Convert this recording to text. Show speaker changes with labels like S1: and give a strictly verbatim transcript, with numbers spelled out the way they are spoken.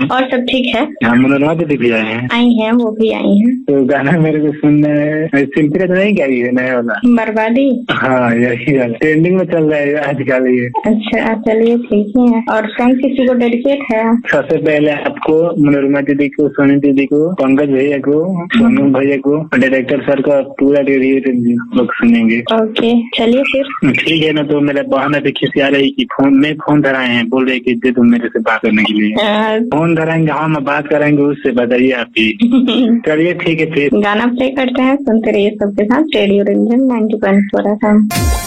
S1: और सब ठीक है।
S2: हाँ, मनोरमा दीदी भी आए हैं।
S1: आई हैं, वो भी आई हैं।
S2: तो गाना मेरे को सुनना है, शिल्पी का तो नहीं क्या है नया वाला
S1: बर्बादी?
S2: हाँ यही वाला ट्रेंडिंग में चल रहा है आजकल ये।
S1: अच्छा चलिए ठीक है। और सॉन्ग किसी को डेडिकेट है?
S2: सबसे पहले आपको, मनोरमा दीदी को, सोनी दीदी को, पंकज भैया को, सोनू भैया को, डायरेक्टर सर का पूरा लोग सुनेंगे।
S1: ओके चलिए फिर
S2: ठीक है ना। तो मेरा बहन अभी खिसिया रही कि फोन में फोन धराए हैं, बोल रहे कि दे तुम मेरे से बात करने के लिए। फोन धराएंगे, हम बात करेंगे उससे, बताइए आप ही। चलिए ठीक है फिर
S1: गाना प्ले करते हैं, सुनते रहिए सबके साथ radio Ranjan ninety point four F M.